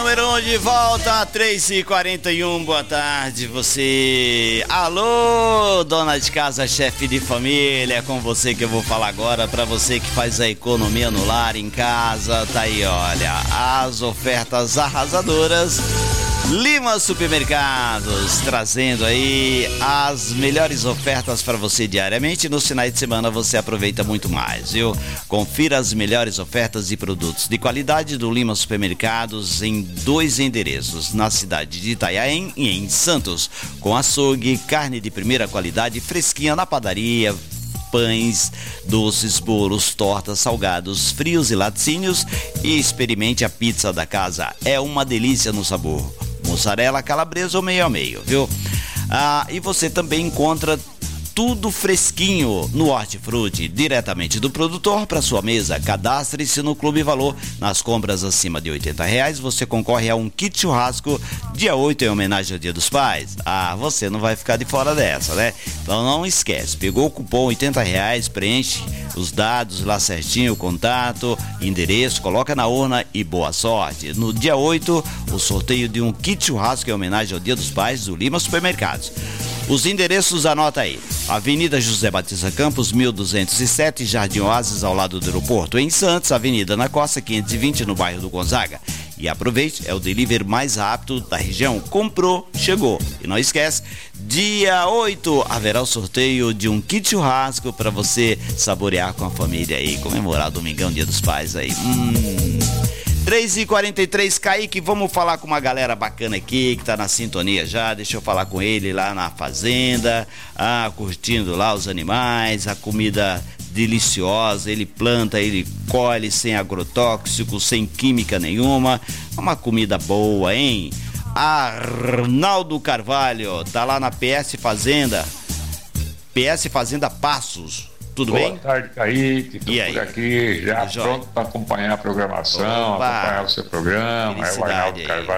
número 1 de volta, 3h41, boa tarde, você. Alô, dona de casa, chefe de família, é com você que eu vou falar agora, pra você que faz a economia no lar, em casa, tá aí, olha, as ofertas arrasadoras. Lima Supermercados, trazendo aí as melhores ofertas para você diariamente. Nos finais de semana você aproveita muito mais, viu? Confira as melhores ofertas e produtos de qualidade do Lima Supermercados em 2 endereços, na cidade de Itanhaém e em Santos, com açougue, carne de primeira qualidade fresquinha na padaria, pães, doces, bolos, tortas, salgados, frios e laticínios, e experimente a pizza da casa, é uma delícia no sabor. Mussarela, calabresa ou meio a meio, viu? E você também encontra tudo fresquinho no Hortifruti, diretamente do produtor para sua mesa. Cadastre-se no Clube Valor. Nas compras acima de R$80, você concorre a um kit churrasco dia 8 em homenagem ao Dia dos Pais. Você não vai ficar de fora dessa, né? Então não esquece, pegou o cupom R$80, preenche os dados lá certinho, o contato, endereço, coloca na urna e boa sorte. No dia 8, o sorteio de um kit churrasco em homenagem ao Dia dos Pais do Lima Supermercados. Os endereços, anota aí: Avenida José Batista Campos, 1207, Jardim Oásis, ao lado do aeroporto. Em Santos, Avenida Ana Costa, 520, no bairro do Gonzaga. E aproveite, é o delivery mais rápido da região. Comprou, chegou. E não esquece, dia 8 haverá o sorteio de um kit churrasco para você saborear com a família aí, comemorar o Domingão, Dia dos Pais aí. 3h43, Kaique, vamos falar com uma galera bacana aqui que tá na sintonia já. Deixa eu falar com ele lá na fazenda, curtindo lá os animais, a comida deliciosa, ele planta, ele colhe sem agrotóxico, sem química nenhuma, uma comida boa, hein? Arnaldo Carvalho, tá lá na PS Fazenda Passos. Tudo bem? Boa tarde, Kaique. Estou por aqui, já pronto para acompanhar a programação, acompanhar o seu programa. É o Arnaldo Carvalho